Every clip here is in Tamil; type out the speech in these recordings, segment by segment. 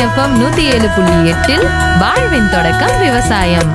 எஃப்எம் 107.8 வாழ்வின் தொடக்கம் விவசாயம்.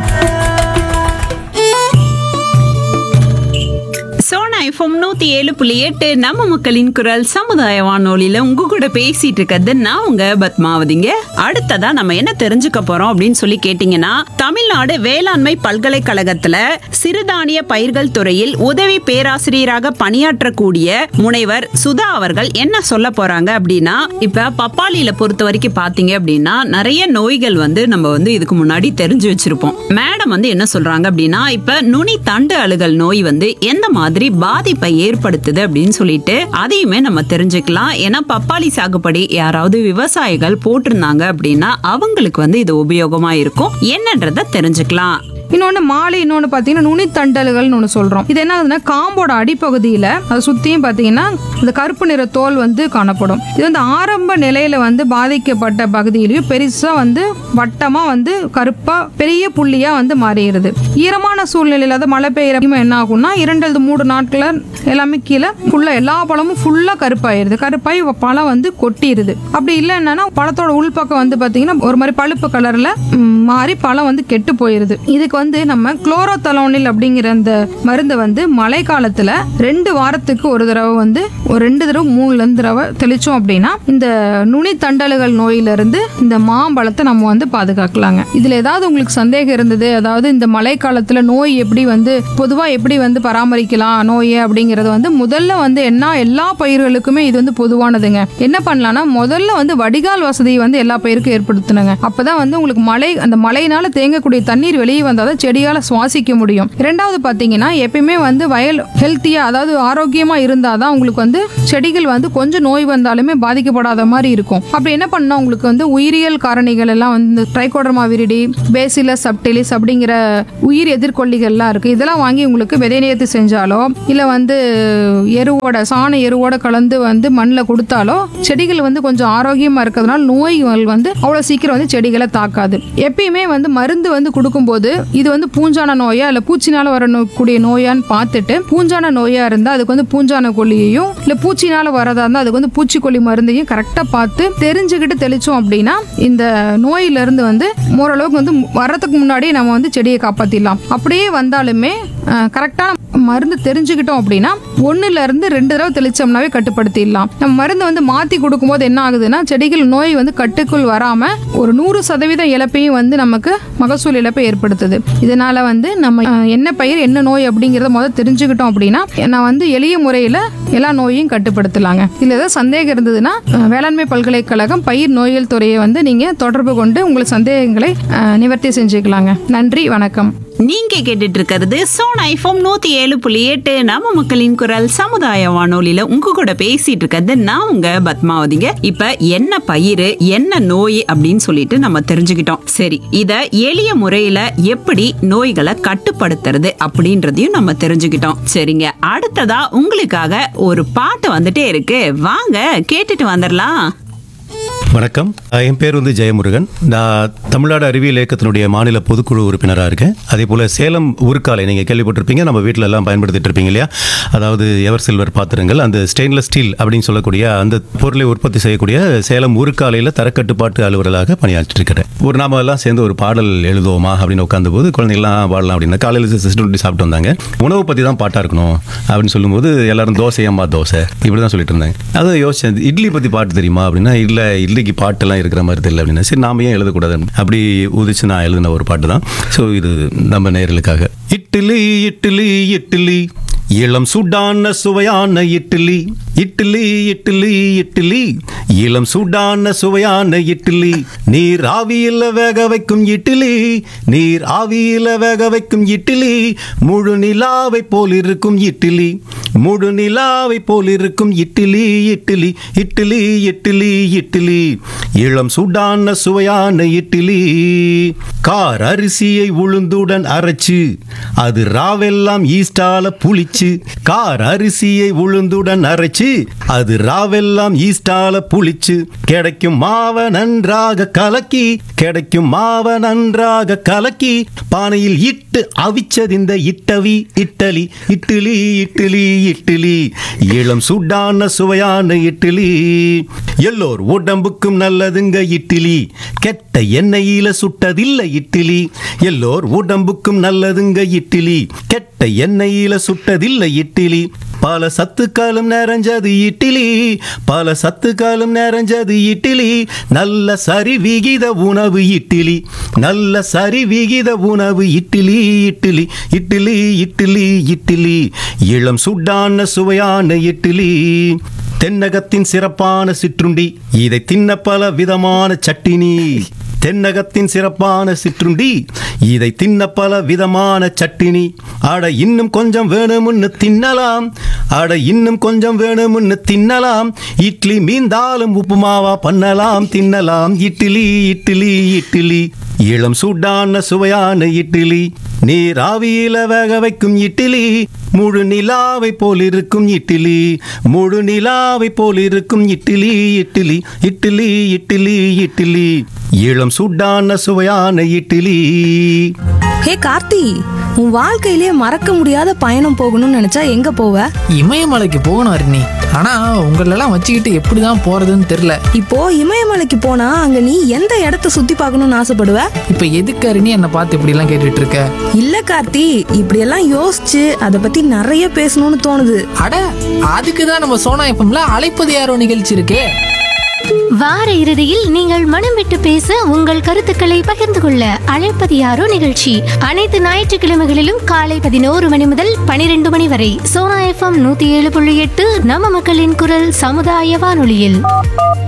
சோனா எஃப்எம் 107.8 நம்ம மக்களின் குரல் சமுதாய வானொலியில உங்க கூட பேசிட்டு இருக்கிறது நான் உங்க பத்மாவதிங்க. அடுத்ததா நம்ம என்ன தெரிஞ்சுக்க போறோம் அப்படின்னு சொல்லி கேட்டீங்கன்னா, தமிழ்நாடு வேளாண்மை பல்கலைக்கழகத்துல சிறுதானிய பயிர்கள் துறையில் உதவி பேராசிரியராக பணியாற்றக்கூடிய முனைவர் சுதா அவர்கள் என்ன சொல்ல போறாங்க அப்படின்னா, இப்ப பப்பாளியில பொறுத்த வரைக்கும் பாத்தீங்க அப்படின்னா நிறைய நோய்கள் நம்ம இதுக்கு முன்னாடி தெரிஞ்சு வச்சிருப்போம். மேடம் என்ன சொல்றாங்க அப்படின்னா, இப்ப நுனி தண்டு அழுகல் நோய் எந்த மாதிரி பாதிப்பை ஏற்படுத்துது அப்படின்னு சொல்லிட்டு அதையுமே நம்ம தெரிஞ்சுக்கலாம். ஏன்னா பப்பாளி சாகுபடி யாராவது விவசாயிகள் போட்டிருந்தாங்க அப்படின்னா அவங்களுக்கு இது உபயோகமா இருக்கும். என்னன்றத தெரிஞ்சுக்கலாம். இன்னொன்று மாலை, இன்னொன்று பார்த்தீங்கன்னா நுனித்தண்டல்கள்னு ஒன்று சொல்கிறோம். இது என்ன ஆகுதுன்னா, காம்போட அடிப்பகுதியில் அதை சுற்றியும் பார்த்தீங்கன்னா இந்த கருப்பு நிற தோல் காணப்படும். இது ஆரம்ப நிலையில் பாதிக்கப்பட்ட பகுதியிலையும் பெருசாக வட்டமாக கருப்பாக பெரிய புள்ளியாக மாறிடுது. ஈரமான சூழ்நிலையில் அது மழை பெய்யறப்ப என்ன ஆகும்னா 2-3 நாட்கள் எல்லாமே கீழே ஃபுல்லாக எல்லா பழமும் ஃபுல்லாக கருப்பாயிருது. கருப்பாகி பழம் கொட்டிடுது. அப்படி இல்லை என்னன்னா பழத்தோட உள்பக்கம் பார்த்தீங்கன்னா ஒரு மாதிரி பழுப்பு கலரில் மாறி பழம் கெட்டு போயிருது. இதுக்கு நம்ம குளோரோதலோனில் அப்படிங்கிற அந்த மருந்து மழை காலத்துல 2 வாரத்துக்கு ஒரு தடவை ஒரு 2 தடவை 3 தடவை தெளிச்சோம் அப்படின்னா இந்த நுனி தண்டல்கள் நோயிலிருந்து இந்த மாம்பழத்தை நம்ம பாதுகாக்கலாங்க. இதுல ஏதாவது உங்களுக்கு சந்தேகம் இருந்தது, அதாவது இந்த மழை காலத்துல நோய் எப்படி பொதுவா எப்படி பராமரிக்கலாம் நோயை அப்படிங்கறது முதல்ல என்ன எல்லா பயிர்களுக்குமே இது பொதுவானதுங்க. என்ன பண்ணலாம்னா முதல்ல வடிகால் வசதி எல்லா பயிருக்கும் ஏற்படுத்தணுங்க. அப்பதான் உங்களுக்கு அந்த மழையினால தேங்கக்கூடிய தண்ணீர் வெளியே வந்தாதான் செடியால சுவாசிக்க முடியும். இரண்டாவது பாத்தீங்கன்னா எப்பயுமே வயல் ஹெல்த்தியா, அதாவது ஆரோக்கியமா இருந்தாதான் உங்களுக்கு செடிகள் கொஞ்சம் நோய் வந்தாலுமே பாதிக்கப்படாத மாதிரி இருக்கும். அப்படி என்ன பண்ணா உங்களுக்கு உயிரியல் காரணிகள் எல்லாம் ட்ரைகோடர்மா விரிடி, பேசிலஸ் சப்டிலிஸ் அப்படிங்கிற உயிர் எதிர்கொல்லிகள்லாம் இருக்கு. இதெல்லாம் வாங்கி உங்களுக்கு விதை நேர்த்தி செஞ்சாலோ இல்ல எருவோட சாண எருவோட கலந்து மண்ணில் கொடுத்தாலோ செடிகள் கொஞ்சம் ஆரோக்கியமா இருக்கிறதுனால நோய்கள் அவ்வளவு சீக்கிரம் செடிகளை தாக்காது. எப்பயுமே மருந்து கொடுக்கும்போது இது பூஞ்சான நோயா இல்ல பூச்சினால வரக்கூடிய நோயான்னு பார்த்துட்டு, பூஞ்சான நோயா இருந்தா அதுக்கு பூஞ்சான கொல்லியையும் இல்ல பூச்சினால வரதா இருந்தா அதுக்கு பூச்சிக்கொல்லி மருந்தையும் கரெக்டா பார்த்து தெரிஞ்சுக்கிட்டு தெளிச்சோம் அப்படின்னா இந்த நோயில இருந்து ஓரளவுக்கு வர்றதுக்கு முன்னாடி நம்ம செடியை காப்பாத்திடலாம். அப்படியே வந்தாலுமே கரெக்டான மருந்து தெரிஞ்சுக்கிட்டோம் அப்படின்னா 1-2 தடவை தெளிச்சோம்னாவே கட்டுப்படுத்திடலாம். நம்ம மருந்து மாத்தி கொடுக்கும் போது என்ன ஆகுதுன்னா செடிகள் நோய் கட்டுக்குள் வராம ஒரு 100% இழப்பையும் நமக்கு மகசூல் இழப்பை ஏற்படுத்துது. இதனால நம்ம என்ன பயிர் என்ன நோய் அப்படிங்கறத முதல்ல தெரிஞ்சுக்கிட்டோம் அப்படின்னா நான் எளிய முறையில எல்லா நோயையும் கட்டுப்படுத்தலாங்க. இதுல ஏதாவது சந்தேகம் இருந்ததுன்னா வேளாண்மை பல்கலைக்கழகம் பயிர் நோயியல் துறையை நீங்க தொடர்பு கொண்டு உங்கள் சந்தேகங்களை நிவர்த்தி செஞ்சுக்கலாங்க. நன்றி, வணக்கம். நீங்க கேட்டுட்டு இருக்கிறது சோனா எஃப்எம் 107.8 நம்ம மக்களின் குரல் சமுதாய வானொலியில உங்க கூட பேசிட்டு இருக்கிறது நான் உங்க பத்மாவதிங்க. இப்ப என்ன பயிர் என்ன நோய் அப்படின்னு சொல்லிட்டு நம்ம தெரிஞ்சுக்கிட்டோம். சரி, இத எளிய முறையில எப்படி நோய்களை கட்டுப்படுத்துறது அப்படின்றதையும் நம்ம தெரிஞ்சுக்கிட்டோம். சரிங்க, அடுத்ததா உங்களுக்காக ஒரு பாட்டு வந்துட்டே இருக்கு, வாங்க கேட்டுட்டு வந்துடலாம். வணக்கம், என் பேர் ஜெயமுருகன். நான் தமிழ்நாடு அறிவியல் இயக்கத்தினுடைய மாநில பொதுக்குழு உறுப்பினராக இருக்கேன். அதே போல் சேலம் உருக்காலை நீங்கள் கேள்விப்பட்டிருப்பீங்க, நம்ம வீட்டில் எல்லாம் பயன்படுத்திட்டு இருப்பீங்க இல்லையா? அதாவது எவர் சில்வர் பாத்திரங்கள், அந்த ஸ்டெயின்லெஸ் ஸ்டீல் அப்படின்னு சொல்லக்கூடிய அந்த பொருளை உற்பத்தி செய்யக்கூடிய சேலம் உருக்காலையில் தரக்கட்டுப்பாட்டு அலுவலராக பணியாற்றிட்டு இருக்கிறேன். நாம எல்லாம் சேர்ந்து ஒரு பாடல் எழுதுவோமா அப்படின்னு உட்காந்த போது குழந்தைகள்லாம் பாடலாம் அப்படின்னா காலையில் சிஸ்டம் சாப்பிட்டு வந்தாங்க. உணவு பற்றி தான் பாட்டாக இருக்கணும் அப்படின்னு சொல்லும்போது எல்லாரும் தோசை அம்மா தோசை இப்படி தான் சொல்லிட்டு இருந்தாங்க. அதை யோசிச்சேன், இட்லி பற்றி பாட்டு தெரியுமா அப்படின்னா இல்லை, இட்லிக்கு பாட்டெல்லாம் இருக்கிற மாதிரி தெரியல அப்படின்னா சரி நாம ஏன் எழுதக்கூடாது அப்படி உதிச்சு நான் எழுதின ஒரு பாட்டு தான். ஸோ இது நம்ம நேயர்களுக்காக. இட்லி இட்லி இட்லி இளம் சூடான சுவையான இட்லி, இட்லி இட்லி இட்லி இளம் சூடான சுவையான இட்லி, நீர் ஆவியில வேக வைக்கும் இட்லி, நீர் ஆவியில வேக வைக்கும் இட்லி, முழு நிலாவை போல் இருக்கும் இட்லி, முழு நிலாவை போல் இருக்கும் இட்லி, இட்லி இட்லி இட்லி இட்லி இளம் சூடான சுவையான இட்லி. கார் அரிசியை உளுந்துடன் அரைச்சு அது ராவெல்லாம் ஈஸ்டால புளிச்சு, கார் அரிசியை உளுந்துடன் அரைச்சு அது ராவெல்லாம் ஈஸ்டால புளிச்சு, கிடைக்கும் மாவ நன்றாக கலக்கி, கிடைக்கும் மாவ நன்றாக கலக்கி பானையில் இட்டு அவிச்சதிந்த இட்டவி இட்டலி, இட்லி இட்லி இட்லி இளம் சூடான சுவையான இட்லி. எல்லோர் உடம்புக்கும் நல்ல நல்லதுங்க இட்லி, கெட்ட எண்ணெயில சுட்டதில்லை இட்லி. எல்லோர் உடம்புக்கும் நல்லதுங்க இட்லி, கெட்ட எண்ணெயில சுட்டதில்லை இட்லி. பல சத்துக்காலும் நிறைஞ்சது இட்லி, பல சத்துக்காலும் நிறைஞ்சது இட்லி. நல்ல சரி விகித உணவு இட்லி, நல்ல சரி விகித உணவு இட்லி. இட்லி இட்லி இட்லி இட்லி, இளம் சுடான சுவையான இட்லி. தென்னகத்தின் சிறப்பான சிற்றுண்டி, இதை தின்ன பல விதமான சட்டினி. தென்னகத்தின் சிறப்பான சிற்றுண்டி, இதை தின்ன பல விதமான சட்டினி. அட இன்னும் கொஞ்சம் வேணும்னு தின்னலாம், அட இன்னும் கொஞ்சம் வேணும்னு தின்னலாம். இட்லி மீந்தாலும் உப்புமாவா பண்ணலாம், தின்னலாம். இட்லி இட்லி இட்லி, இளம் சூடான சுவையான இட்லி. நீர் ஆவியில வேக வைக்கும் இட்லி, முழு நிலாவை போல் இருக்கும் இட்லி, முழு நிலாவை போல் இருக்கும் இட்லி. இட்லி இட்லி இட்லி இட்லி, இளம் சூடான சுவையான இட்லி. ஹே கார்த்தி, உன் வாழ்க்கையிலே மறக்க முடியாத பயணம் போகணும்னு நினைச்சா எங்க போவ? இமயமலைக்கு போகணும் அருணி. ஆனா உங்களெல்லாம் வச்சுக்கிட்டு எப்படிதான் போறதுன்னு தெரியல. இப்போ இமயமலைக்கு போனா அங்க நீ எந்த இடத்த சுத்தி பார்க்கணும்னு ஆசைப்படுவ? இப்ப எதுக்கு அருணி என்னை பார்த்து இப்படி எல்லாம் கேட்டுட்டு இருக்க? இல்ல கார்த்தி, இப்படி எல்லாம் யோசிச்சு அதை பத்தி நிறைய பேசணும்னு தோணுது. அட அதுக்குதான் நம்ம சோனா எஃப்எம்ல அழைப்பது யாரோ நிகழ்ச்சி இருக்கே. வார இறுதியில் நீங்கள் மனம் விட்டு பேச, உங்கள் கருத்துக்களை பகிர்ந்து கொள்ள அழைப்பது யாரோ நிகழ்ச்சி அனைத்து ஞாயிற்றுக்கிழமைகளிலும் காலை 11 மணி முதல் 12 மணி வரை சோனா எஃப்எம் 107.8 நம்ம மக்களின் குரல் சமுதாய வானொலியில்.